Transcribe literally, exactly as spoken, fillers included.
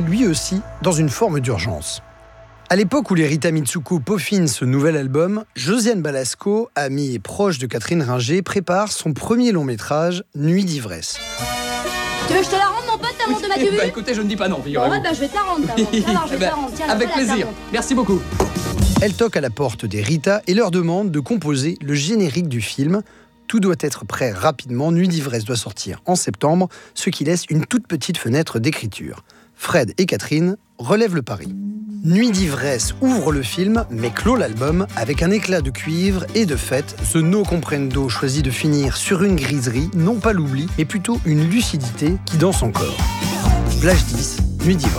lui aussi dans une forme d'urgence. À l'époque où les Rita Mitsuko peaufinent ce nouvel album, Josiane Balasco, amie et proche de Catherine Ringer, prépare son premier long métrage, Nuit d'ivresse. Tu veux que je te la rende, mon pote, ta montre de Mathieu? Bah écoutez, je ne dis pas non, Bon, figurez-vous. ouais, bah je vais te la rendre, ta montre. Alors, je vais te la rendre. Tiens, Avec voilà ta plaisir. montre. Merci beaucoup. Elle toque à la porte des Rita et leur demande de composer le générique du film. Tout doit être prêt rapidement. Nuit d'ivresse doit sortir en septembre, ce qui laisse une toute petite fenêtre d'écriture. Fred et Catherine relèvent le pari. Nuit d'ivresse ouvre le film, mais clôt l'album avec un éclat de cuivre et de fait, The No Comprendo choisit de finir sur une griserie, non pas l'oubli, mais plutôt une lucidité qui danse encore. Flash dix, Nuit d'ivresse.